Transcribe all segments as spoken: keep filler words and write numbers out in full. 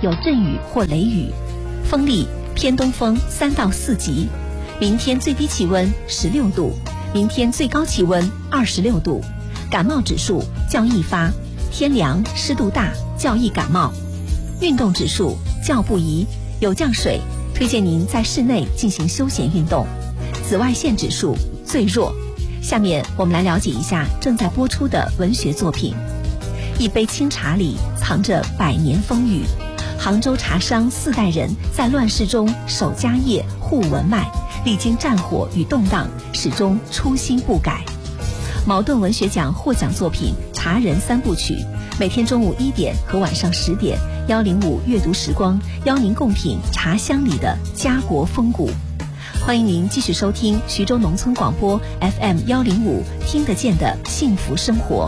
有阵雨或雷雨，风力偏东风三到四级。明天最低气温十六度，明天最高气温二十六度。感冒指数较易发，天凉湿度大，较易感冒。运动指数较不宜，有降水，推荐您在室内进行休闲运动。紫外线指数最弱。下面我们来了解一下正在播出的文学作品。一杯清茶里藏着百年风雨，杭州茶商四代人在乱世中守家业护文脉，历经战火与动荡，始终初心不改。茅盾文学奖获奖作品《茶人三部曲》，每天中午一点和晚上十点，幺零五阅读时光邀您共品茶香里的家国风骨。欢迎您继续收听徐州农村广播 F M 幺零五，听得见的幸福生活。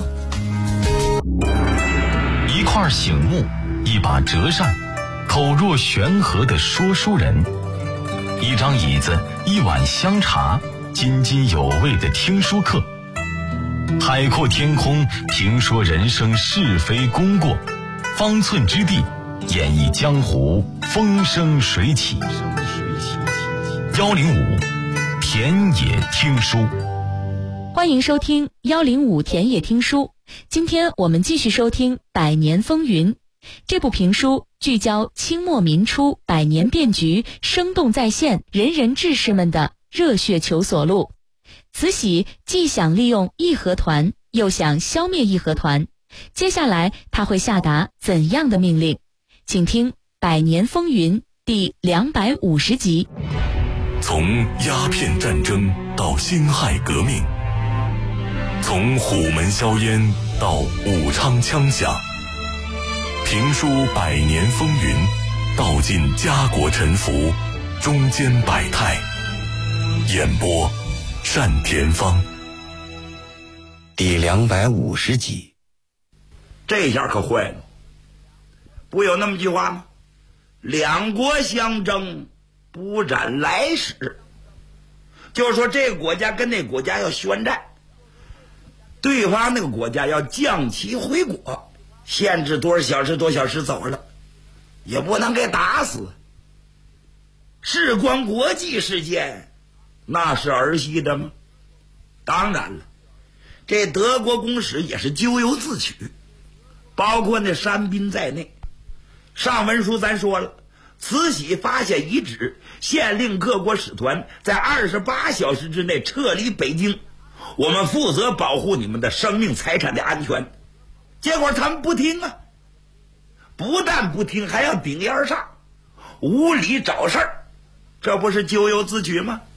一块醒目，一把折扇，口若悬河的说书人，一张椅子，一碗香茶，津津有味的听书课。海阔天空，评说人生是非功过，方寸之地，演绎江湖风生水起。幺零五田野听书， 欢迎收听幺零五田野听书。今天我们继续收听《百年风云》这部评书，聚焦清末民初百年变局，生动再现仁人志士们的热血求索录。慈禧既想利用义和团，又想消灭义和团，接下来他会下达怎样的命令？请听《百年风云》第两百五十集。 从鸦片战争到辛亥革命，从虎门销烟到武昌枪响，评书百年风云，道尽家国沉浮，中间百态。演播单田芳， 第两百五十集。 这下可坏了，不有那么句话吗？两国相争，不斩来使。就是说这个国家跟那个国家要宣战，对方那个国家要降旗回国，限制多少小时多少小时走了，也不能给打死。事关国际事件，那是儿戏的吗？当然了，这德国公使也是咎由自取，包括那山宾在内。上文书咱说了，慈禧发下遗旨，限令各国使团在二十八小时之内撤离北京，我们负责保护你们的生命财产的安全。结果他们不听啊，不但不听，还要顶烟而上，无理找事儿，这不是咎由自取吗？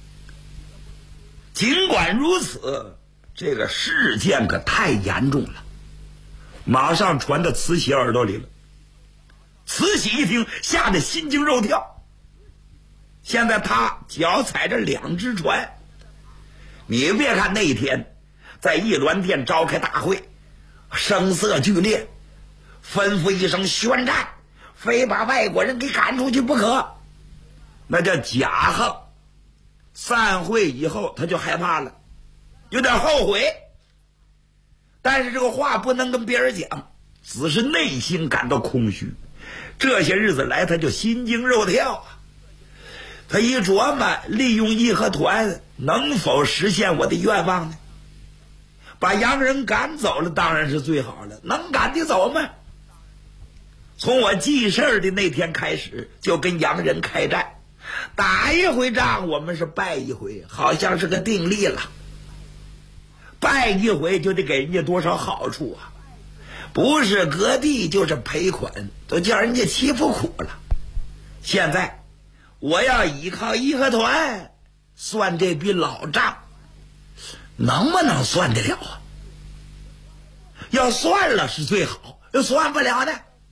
尽管如此，这个事件可太严重了，马上传到慈禧耳朵里了。慈禧一听，吓得心惊肉跳。现在他脚踩着两只船，你别看那一天在义銮殿召开大会，声色剧烈，吩咐一声宣战，非把外国人给赶出去不可，那叫假横。散会以后他就害怕了，有点后悔，但是这个话不能跟别人讲，只是内心感到空虚。这些日子来他就心惊肉跳啊！他一琢磨，利用义和团能否实现我的愿望呢？把洋人赶走了当然是最好了，能赶得走吗？从我记事的那天开始就跟洋人开战，打一回仗我们是败一回，好像是个定例了。败一回就得给人家多少好处啊，不是割地就是赔款，都叫人家欺负苦了。现在我要依靠义和团算这笔老账，能不能算得了啊？要算了是最好，要算不了呢，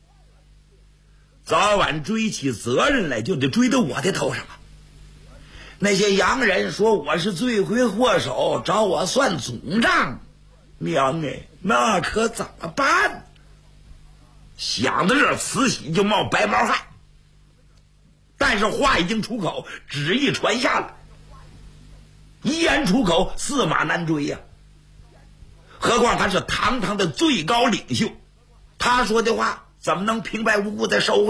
早晚追起责任来就得追到我的头上啊。那些洋人说我是罪魁祸首，找我算总账，娘哎，那可怎么办？想到这儿，慈禧就冒白毛汗。但是话已经出口，旨意传下了，一言出口，驷马难追呀、啊。何况他是堂堂的最高领袖，他说的话怎么能平白无故再收回？